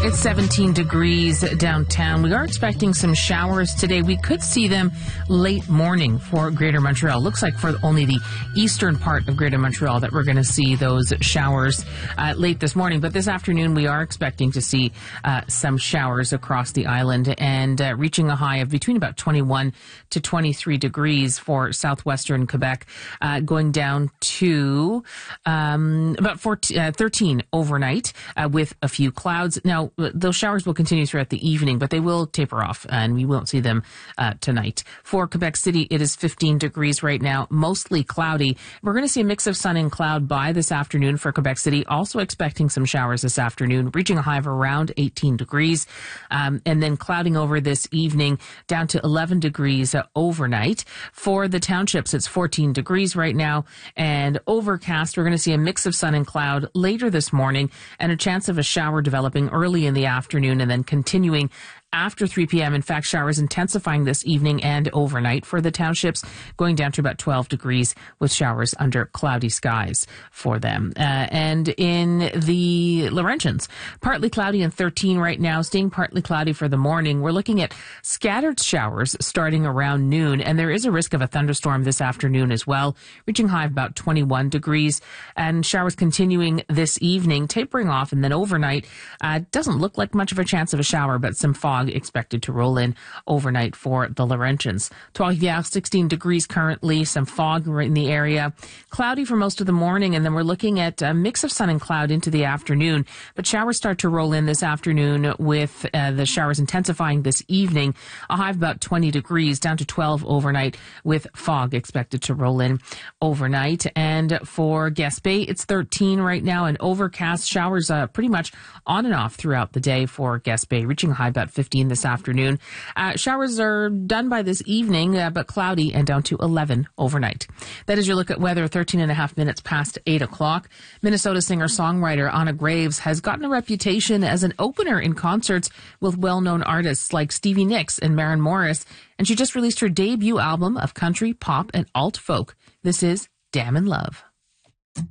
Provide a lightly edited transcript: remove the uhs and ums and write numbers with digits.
It's 17 degrees downtown. We are expecting some showers today. We could see them late morning for Greater Montreal. Looks like for only the eastern part of Greater Montreal that we're going to see those showers late this morning. But this afternoon, we are expecting to see some showers across the island and reaching a high of between about 21 to 23 degrees for southwestern Quebec, going down to about 13 overnight with a few clouds. Now, those showers will continue throughout the evening, but they will taper off, and we won't see them tonight. For Quebec City, it is 15 degrees right now, mostly cloudy. We're going to see a mix of sun and cloud by this afternoon for Quebec City. Also expecting some showers this afternoon, reaching a high of around 18 degrees, and then clouding over this evening down to 11 degrees overnight. For the townships, it's 14 degrees right now, and overcast. We're going to see a mix of sun and cloud later this morning, and a chance of a shower developing early in the afternoon and then continuing after 3 p.m. In fact, showers intensifying this evening and overnight for the townships, going down to about 12 degrees with showers under cloudy skies for them. And in the Laurentians, partly cloudy and 13 right now, staying partly cloudy for the morning. We're looking at scattered showers starting around noon, and there is a risk of a thunderstorm this afternoon as well, reaching high of about 21 degrees, and showers continuing this evening, tapering off, and then overnight, doesn't look like much of a chance of a shower, but some fog expected to roll in overnight for the Laurentians. Trois-Rivières, 16 degrees currently, some fog in the area. Cloudy for most of the morning, and then we're looking at a mix of sun and cloud into the afternoon, but showers start to roll in this afternoon with the showers intensifying this evening. A high of about 20 degrees, down to 12 overnight with fog expected to roll in overnight. And for Gaspé, it's 13 right now and overcast. Showers pretty much on and off throughout the day for Gaspé, reaching a high about 15 this afternoon. Showers are done by this evening, but cloudy and down to 11 overnight. That is your look at weather, 13 and a half minutes past 8 o'clock. Minnesota singer-songwriter Anna Graves has gotten a reputation as an opener in concerts with well-known artists like Stevie Nicks and Maren Morris, and she just released her debut album of country, pop, and alt folk. This is Damn in Love.